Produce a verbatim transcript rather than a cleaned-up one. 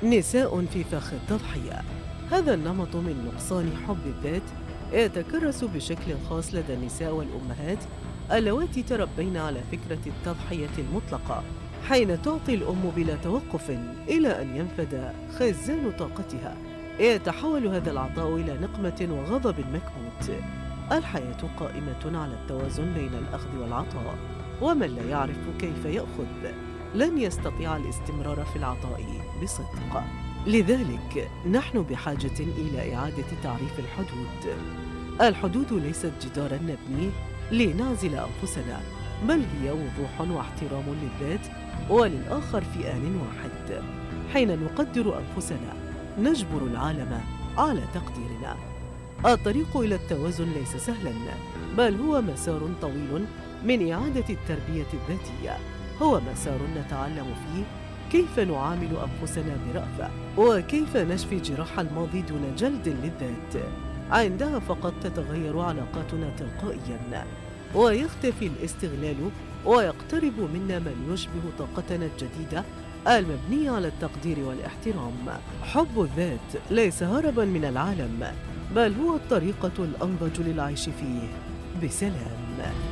نساء في فخ التضحية. هذا النمط من نقصان حب الذات يتكرس بشكل خاص لدى النساء والأمهات اللواتي تربين على فكرة التضحية المطلقة، حين تعطي الأم بلا توقف إلى أن ينفد خزان طاقتها. يتحول هذا العطاء إلى نقمة وغضب مكبوت. الحياة قائمة على التوازن بين الأخذ والعطاء، ومن لا يعرف كيف يأخذ لن يستطيع الاستمرار في العطاء بصدق. لذلك نحن بحاجة إلى إعادة تعريف الحدود. الحدود ليست جدارا نبنيه لنعزل أنفسنا، بل هي وضوح واحترام للذات وللآخر في آن واحد. حين نقدر أنفسنا نجبر العالم على تقديرنا. الطريق إلى التوازن ليس سهلا، بل هو مسار طويل من إعادة التربية الذاتية. هو مسار نتعلم فيه كيف نعامل أنفسنا برأفة، وكيف نشفي جراح الماضي دون جلد للذات. عندها فقط تتغير علاقاتنا تلقائيا، ويختفي الاستغلال، ويقترب منا من يشبه طاقتنا الجديدة المبنية على التقدير والاحترام. حب الذات ليس هربا من العالم، بل هو الطريقة الأنضج للعيش فيه بسلام.